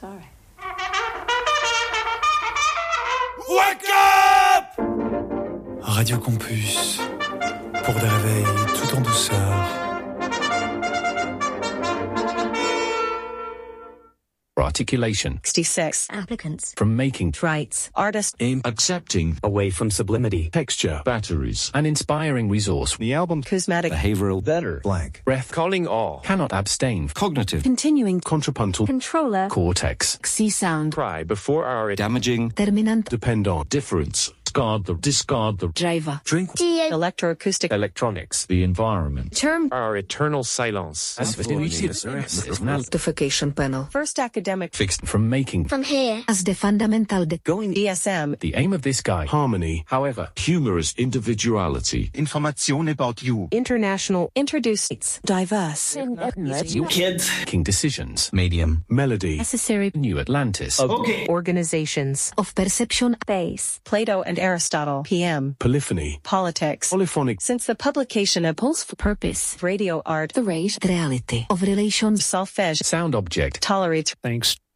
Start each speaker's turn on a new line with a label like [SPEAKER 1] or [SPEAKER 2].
[SPEAKER 1] Sorry.
[SPEAKER 2] Wake up!
[SPEAKER 3] Radio Campus, pour des réveils tout en douceur.
[SPEAKER 4] Articulation.
[SPEAKER 5] 66 applicants.
[SPEAKER 4] From making.
[SPEAKER 5] Rights.
[SPEAKER 1] Artist.
[SPEAKER 2] Aim accepting.
[SPEAKER 6] Away from sublimity.
[SPEAKER 2] Texture. Batteries.
[SPEAKER 4] An inspiring resource.
[SPEAKER 6] The album.
[SPEAKER 1] Cosmetic.
[SPEAKER 2] Behavioral.
[SPEAKER 6] Better.
[SPEAKER 3] Blank.
[SPEAKER 4] Breath.
[SPEAKER 6] Calling all.
[SPEAKER 4] Cannot abstain.
[SPEAKER 2] Cognitive.
[SPEAKER 5] Continuing.
[SPEAKER 4] Contrapuntal.
[SPEAKER 5] Controller.
[SPEAKER 4] Cortex.
[SPEAKER 5] C sound.
[SPEAKER 6] Pry before our
[SPEAKER 2] Damaging.
[SPEAKER 5] Terminant.
[SPEAKER 4] Depend on.
[SPEAKER 2] Difference. Discard the.
[SPEAKER 5] Driver.
[SPEAKER 2] Drink.
[SPEAKER 1] Electroacoustic.
[SPEAKER 6] electronics.
[SPEAKER 2] The environment.
[SPEAKER 5] Term.
[SPEAKER 6] Our eternal silence.
[SPEAKER 5] Notification panel.
[SPEAKER 1] First academic.
[SPEAKER 2] Fixed.
[SPEAKER 4] From making.
[SPEAKER 5] From here. As the fundamental.
[SPEAKER 1] Going DSM.
[SPEAKER 4] The aim of this guy. Harmony. However.
[SPEAKER 2] Humorous individuality.
[SPEAKER 7] Information about you.
[SPEAKER 1] International. Introduce. Diverse.
[SPEAKER 6] You kids.
[SPEAKER 4] Making decisions.
[SPEAKER 2] Medium.
[SPEAKER 4] Melody.
[SPEAKER 5] Necessary.
[SPEAKER 4] New Atlantis.
[SPEAKER 7] Okay.
[SPEAKER 1] Organizations.
[SPEAKER 5] Of perception. Base.
[SPEAKER 1] Plato and Aristotle. PM.
[SPEAKER 4] Polyphony.
[SPEAKER 1] Politics.
[SPEAKER 4] Polyphonic.
[SPEAKER 1] Since the publication of Pulse
[SPEAKER 5] Purpose.
[SPEAKER 1] Radio Art.
[SPEAKER 5] The rate. Reality. Of relations.
[SPEAKER 1] Solfege.
[SPEAKER 4] Sound object.
[SPEAKER 1] Tolerate.
[SPEAKER 6] Thanks